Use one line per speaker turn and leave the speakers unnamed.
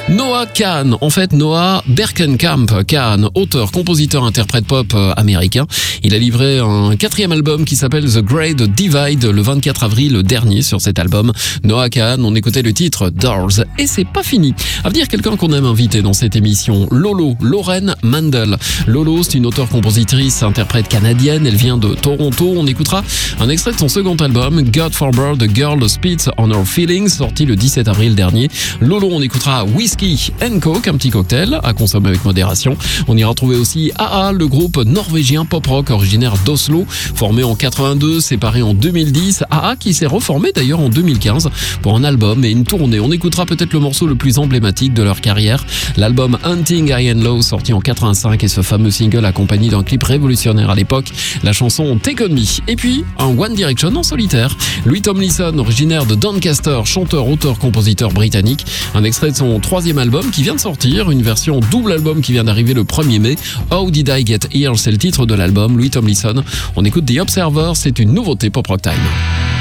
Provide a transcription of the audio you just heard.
Noah Kahan, en fait Noah Berkenkamp Kahan, auteur, compositeur, interprète pop américain. Il a livré un 4e album qui s'appelle The Great Divide le 24 avril dernier. Sur cet album, Noah Kahan, on écoutait le titre Doors. Et c'est pas fini. À venir quelqu'un qu'on aime inviter dans cette émission, Lolo, Lauren Mandel. Lolo, c'est une auteure-compositrice, interprète canadienne. Elle vient de Toronto. On écoutera un extrait de son second album, God Forbid, The Girl Spits on Her Feelings, sorti le 17 avril dernier. Lolo, on écoutera Whisky and Coke, un petit cocktail à consommer avec modération. On ira retrouver aussi AA, le groupe norvégien pop-rock originaire d'Oslo, formé en 82, séparé en 2010. AA qui s'est reformé d'ailleurs en 2015 pour un album et une tournée. On écoutera peut-être le morceau le plus emblématique de leur carrière, l'album Hunting High and Low, sorti en 85, et ce fameux single accompagné d'un clip révolutionnaire à l'époque, la chanson Take On Me. Et puis un One Direction en solitaire. Louis Tomlinson, originaire de Doncaster, chanteur, auteur, compositeur britannique. Un extrait de son 3e album qui vient de sortir, une version double album qui vient d'arriver le 1er mai. How Did I Get Here, c'est le titre de l'album. Louis Tomlinson. On écoute The Observer, c'est une nouveauté Pop Rock Time.